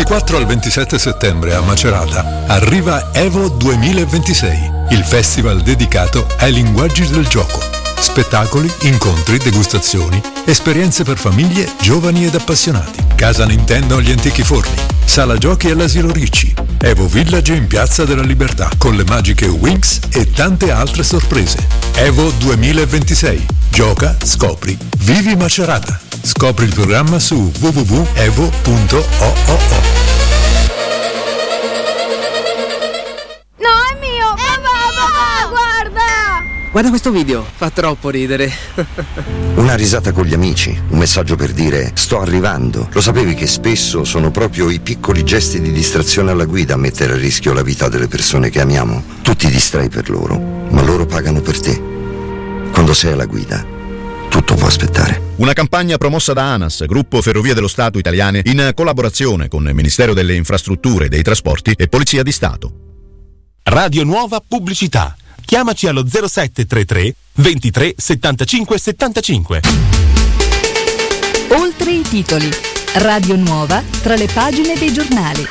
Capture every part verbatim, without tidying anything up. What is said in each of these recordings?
ventiquattro al ventisette settembre a Macerata arriva Evo duemilaventisei, il festival dedicato ai linguaggi del gioco. Spettacoli, incontri, degustazioni, esperienze per famiglie, giovani ed appassionati. Casa Nintendo agli Antichi Forni, Sala Giochi all'Asilo Ricci, Evo Village in Piazza della Libertà con le magiche Winx e tante altre sorprese. Evo duemilaventisei. Gioca, scopri, vivi Macerata. Scopri il programma su w w w punto evo punto org. No, è mio! Papà, papà, guarda! Guarda questo video, fa troppo ridere. Una risata con gli amici, un messaggio per dire sto arrivando. Lo sapevi che spesso sono proprio i piccoli gesti di distrazione alla guida a mettere a rischio la vita delle persone che amiamo? Tu ti distrai per loro, ma loro pagano per te. Quando sei alla guida, tutto può aspettare. Una campagna promossa da ANAS, Gruppo Ferrovie dello Stato Italiane, in collaborazione con il Ministero delle Infrastrutture e dei Trasporti e Polizia di Stato. Radio Nuova Pubblicità. Chiamaci allo zero sette tre tre ventitré settantacinque settantacinque. Oltre i titoli. Radio Nuova tra le pagine dei giornali.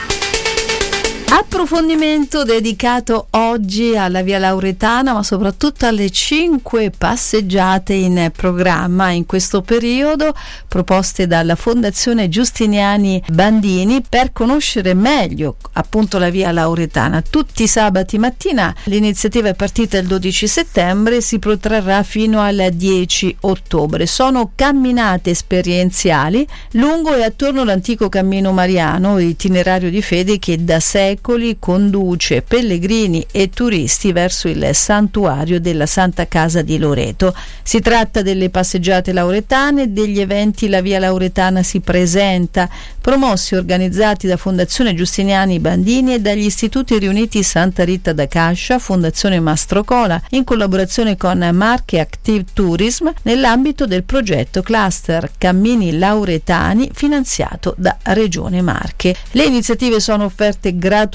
Approfondimento dedicato oggi alla Via Lauretana, ma soprattutto alle cinque passeggiate in programma in questo periodo, proposte dalla Fondazione Giustiniani Bandini per conoscere meglio appunto la Via Lauretana. Tutti i sabati mattina l'iniziativa è partita il dodici settembre e si protrarrà fino al dieci ottobre. Sono camminate esperienziali lungo e attorno all'antico cammino mariano, itinerario di fede che da secoli conduce pellegrini e turisti verso il santuario della Santa Casa di Loreto. Si tratta delle passeggiate lauretane, degli eventi La Via Lauretana si presenta, promossi e organizzati da Fondazione Giustiniani Bandini e dagli Istituti Riuniti Santa Rita da Cascia, Fondazione Mastrocola, in collaborazione con Marche Active Tourism nell'ambito del progetto Cluster Cammini Lauretani finanziato da Regione Marche. Le iniziative sono offerte gratuitamente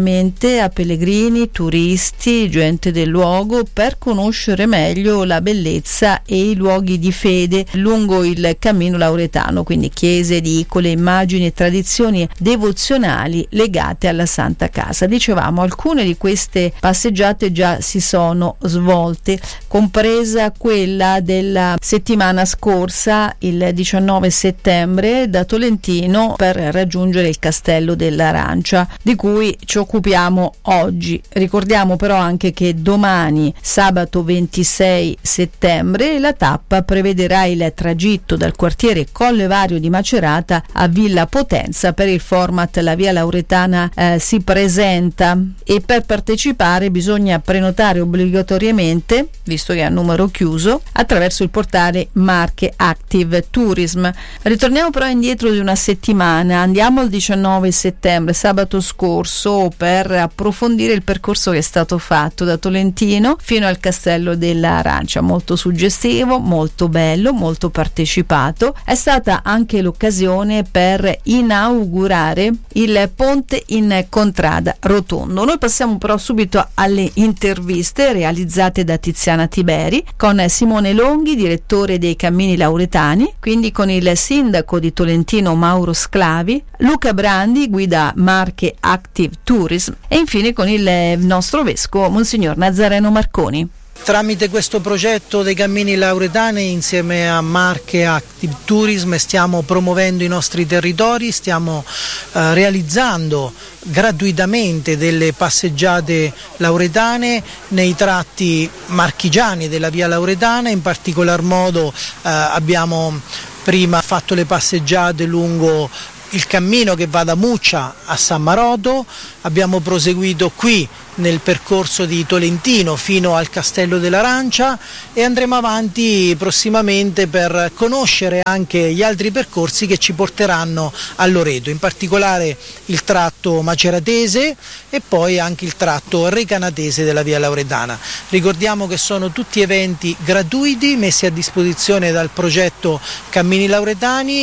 a pellegrini, turisti, gente del luogo per conoscere meglio la bellezza e i luoghi di fede lungo il cammino lauretano, quindi chiese, edicole, immagini e tradizioni devozionali legate alla Santa Casa. Dicevamo, alcune di queste passeggiate già si sono svolte, compresa quella della settimana scorsa, il diciannove settembre, da Tolentino per raggiungere il Castello dell'Arancia, di cui ci occupiamo oggi. Ricordiamo però anche che domani, sabato ventisei settembre, la tappa prevederà il tragitto dal quartiere Colle Vario di Macerata a Villa Potenza. Per il format La Via Lauretana eh, si presenta, e per partecipare bisogna prenotare obbligatoriamente, visto che è a numero chiuso, attraverso il portale Marche Active Tourism. Ritorniamo però indietro di una settimana, andiamo al diciannove settembre, sabato scorso, per approfondire il percorso che è stato fatto da Tolentino fino al Castello dell'Arancia. Molto suggestivo, molto bello, molto partecipato. È stata anche l'occasione per inaugurare il ponte in Contrada Rotondo. Noi passiamo però subito alle interviste realizzate da Tiziana Tiberi con Simone Longhi, direttore dei Cammini Lauretani, quindi con il sindaco di Tolentino Mauro Sclavi, Luca Brandi, guida Marche Active Tourism, e infine con il nostro vescovo Monsignor Nazareno Marconi. Tramite questo progetto dei Cammini Lauretani, insieme a Marche Active Tourism, stiamo promuovendo i nostri territori, stiamo eh, realizzando gratuitamente delle passeggiate lauretane nei tratti marchigiani della Via Lauretana. In particolar modo eh, abbiamo prima fatto le passeggiate lungo il cammino che va da Muccia a San Maroto, abbiamo proseguito qui nel percorso di Tolentino fino al Castello dell'Arancia e andremo avanti prossimamente per conoscere anche gli altri percorsi che ci porteranno a Loreto, in particolare il tratto maceratese e poi anche il tratto recanatese della Via Lauretana. Ricordiamo che sono tutti eventi gratuiti messi a disposizione dal progetto Cammini Lauretani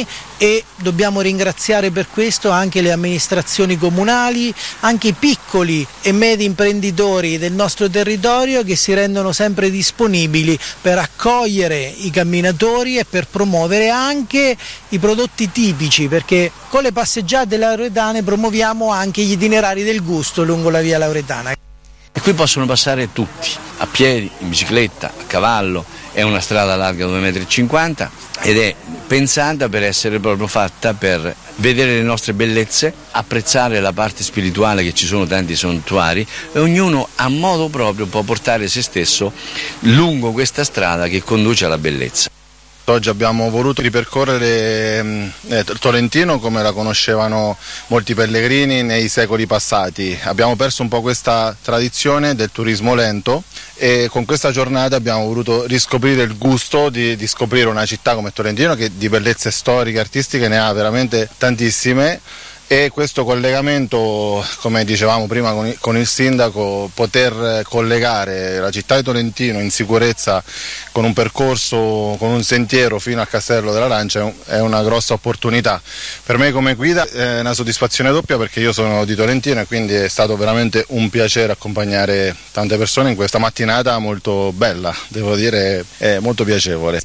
e dobbiamo ringraziare per questo anche le amministrazioni comunali, anche i piccoli e medi imprenditori del nostro territorio che si rendono sempre disponibili per accogliere i camminatori e per promuovere anche i prodotti tipici, perché con le passeggiate lauretane promuoviamo anche gli itinerari del gusto lungo la via Lauretana. E qui possono passare tutti, a piedi, in bicicletta, a cavallo, è una strada larga due virgola cinquanta metri ed è pensata per essere proprio fatta per vedere le nostre bellezze, apprezzare la parte spirituale, che ci sono tanti santuari, e ognuno a modo proprio può portare se stesso lungo questa strada che conduce alla bellezza. Oggi abbiamo voluto ripercorrere eh, Tolentino come la conoscevano molti pellegrini nei secoli passati. Abbiamo perso un po' questa tradizione del turismo lento e con questa giornata abbiamo voluto riscoprire il gusto di, di scoprire una città come Tolentino, che di bellezze storiche e artistiche ne ha veramente tantissime. E questo collegamento, come dicevamo prima con il, con il sindaco, poter collegare la città di Tolentino in sicurezza con un percorso, con un sentiero fino al Castello dell'Arancia è, un, è una grossa opportunità. Per me come guida è una soddisfazione doppia, perché io sono di Tolentino e quindi è stato veramente un piacere accompagnare tante persone in questa mattinata molto bella, devo dire, è molto piacevole.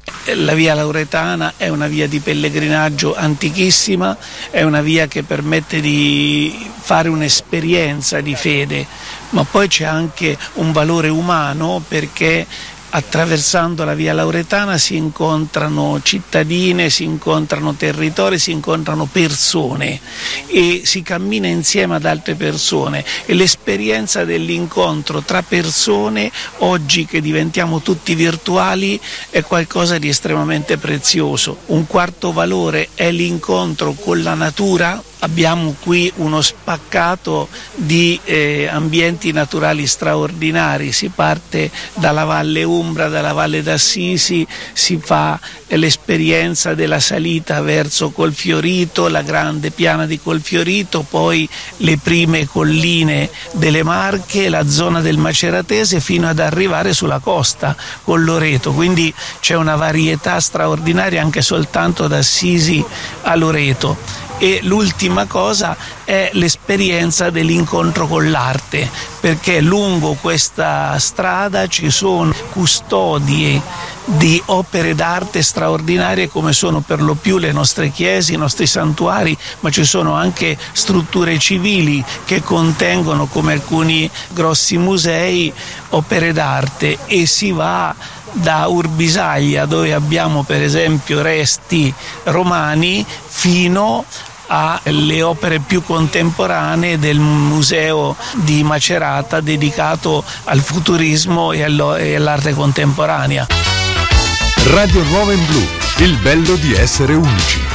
La via Lauretana è una via di pellegrinaggio antichissima, è una via che permette di fare un'esperienza di fede, ma poi c'è anche un valore umano, perché attraversando la via Lauretana si incontrano cittadine, si incontrano territori, si incontrano persone e si cammina insieme ad altre persone, e l'esperienza dell'incontro tra persone, oggi che diventiamo tutti virtuali, è qualcosa di estremamente prezioso. Un quarto valore è l'incontro con la natura. Abbiamo qui uno spaccato di eh, ambienti naturali straordinari, si parte dalla Valle Umbra, dalla Valle d'Assisi, si fa l'esperienza della salita verso Colfiorito, la grande piana di Colfiorito, poi le prime colline delle Marche, la zona del Maceratese, fino ad arrivare sulla costa con Loreto, quindi c'è una varietà straordinaria anche soltanto da Assisi a Loreto. E l'ultima cosa è l'esperienza dell'incontro con l'arte, perché lungo questa strada ci sono custodie di opere d'arte straordinarie, come sono per lo più le nostre chiese, i nostri santuari, ma ci sono anche strutture civili che contengono, come alcuni grossi musei, opere d'arte, e si va da Urbisaglia, dove abbiamo per esempio resti romani, fino alle opere più contemporanee del museo di Macerata, dedicato al futurismo e all'arte contemporanea. Radio Nuova in Blu, il bello di essere unici.